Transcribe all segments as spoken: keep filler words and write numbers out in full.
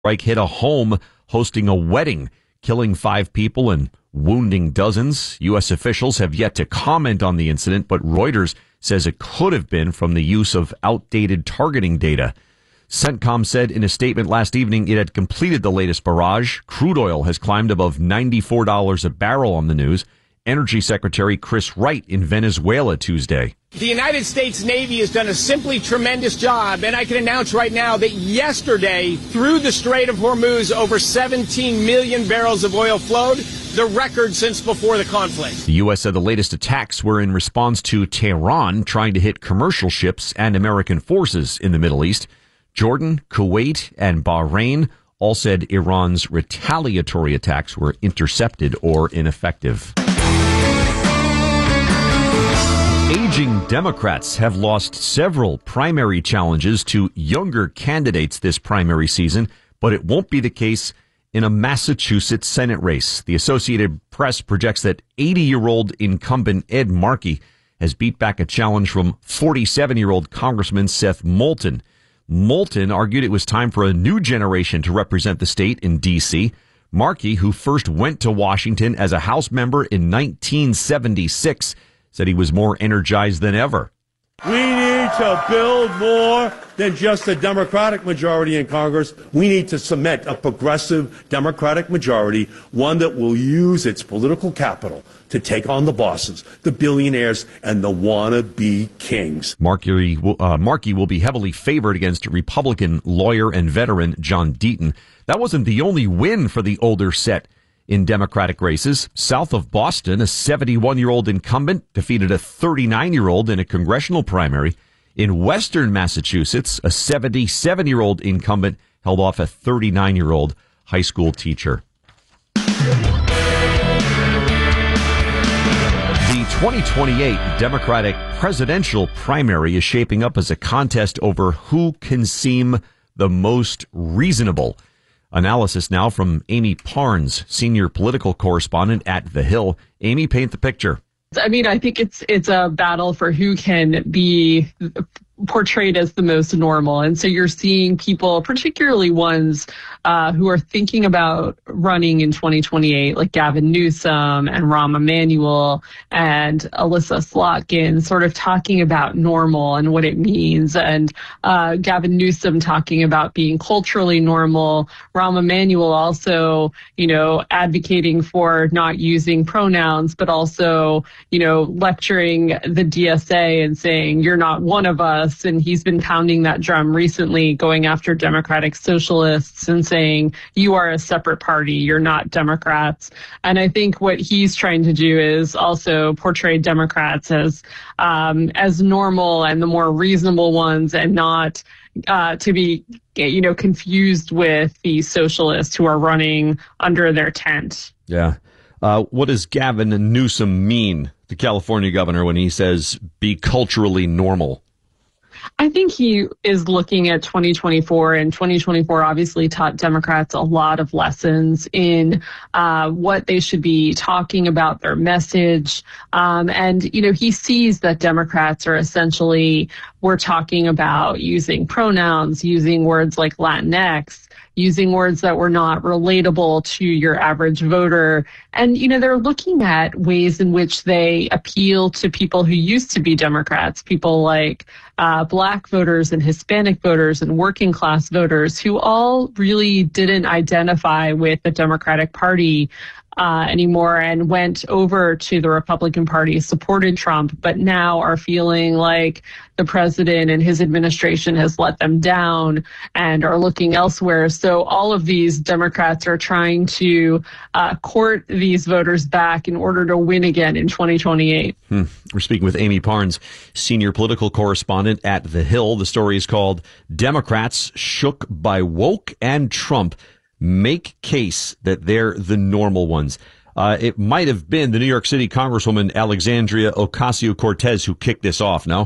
strike hit a home hosting a wedding, killing five people and wounding dozens. U S officials have yet to comment on the incident, but Reuters says it could have been from the use of outdated targeting data. CENTCOM said in a statement last evening it had completed the latest barrage. Crude oil has climbed above ninety-four dollars a barrel on the news. Energy Secretary Chris Wright in Venezuela Tuesday. The United States Navy has done a simply tremendous job, and I can announce right now that yesterday, through the Strait of Hormuz, over seventeen million barrels of oil flowed, the record since before the conflict. The U S said the latest attacks were in response to Tehran trying to hit commercial ships and American forces in the Middle East. Jordan, Kuwait, and Bahrain all said Iran's retaliatory attacks were intercepted or ineffective. Aging Democrats have lost several primary challenges to younger candidates this primary season, but it won't be the case in a Massachusetts Senate race. The Associated Press projects that eighty-year-old incumbent Ed Markey has beat back a challenge from forty-seven-year-old Congressman Seth Moulton. Moulton argued it was time for a new generation to represent the state in D C. Markey, who first went to Washington as a House member in nineteen seventy-six, said he was more energized than ever. We need to build more than just a Democratic majority in Congress. We need to cement a progressive Democratic majority, one that will use its political capital to take on the bosses, the billionaires, and the wannabe kings. Markey, uh, Markey will be heavily favored against Republican lawyer and veteran John Deaton. That wasn't the only win for the older set in Democratic races. South of Boston, a seventy-one-year-old incumbent defeated a thirty-nine-year-old in a congressional primary. In Western Massachusetts, a seventy-seven-year-old incumbent held off a thirty-nine-year-old high school teacher. The twenty twenty-eight Democratic presidential primary is shaping up as a contest over who can seem the most reasonable. Analysis now from Amy Parnes, senior political correspondent at The Hill. Amy, paint the picture. I mean, I think it's it's a battle for who can be portrayed as the most normal. And so you're seeing people, particularly ones uh, who are thinking about running in twenty twenty-eight, like Gavin Newsom and Rahm Emanuel and Alyssa Slotkin, sort of talking about normal and what it means. And uh, Gavin Newsom talking about being culturally normal. Rahm Emanuel also, you know, advocating for not using pronouns, but also, you know, lecturing the D S A and saying, you're not one of us. And he's been pounding that drum recently, going after Democratic socialists and saying, you are a separate party, you're not Democrats. And I think what he's trying to do is also portray Democrats as um, as normal and the more reasonable ones, and not uh, to be, you know, confused with the socialists who are running under their tent. Yeah. Uh, what does Gavin Newsom mean, the California governor, when he says be culturally normal? I think he is looking at twenty twenty-four, and twenty twenty-four obviously taught Democrats a lot of lessons in uh, what they should be talking about, their message. Um, and, you know, he sees that Democrats are essentially, we're talking about using pronouns, using words like Latinx, using words that were not relatable to your average voter. And, you know, they're looking at ways in which they appeal to people who used to be Democrats, people like uh, Black voters and Hispanic voters and working class voters who all really didn't identify with the Democratic Party Uh, anymore and went over to the Republican Party, supported Trump, but now are feeling like the president and his administration has let them down and are looking elsewhere. So all of these Democrats are trying to uh, court these voters back in order to win again in twenty twenty-eight. Hmm. We're speaking with Amy Parnes, senior political correspondent at The Hill. The story is called Democrats Shook by Woke and Trump Make Case That They're the Normal Ones. Uh, it might have been the New York City Congresswoman Alexandria Ocasio-Cortez who kicked this off, no?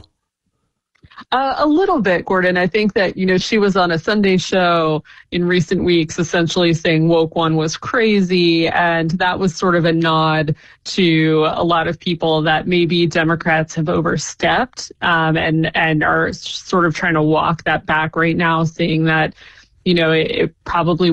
Uh, a little bit, Gordon. I think that, you know, she was on a Sunday show in recent weeks essentially saying woke one was crazy. And that was sort of a nod to a lot of people that maybe Democrats have overstepped um, and, and are sort of trying to walk that back right now, saying that, you know, it, it probably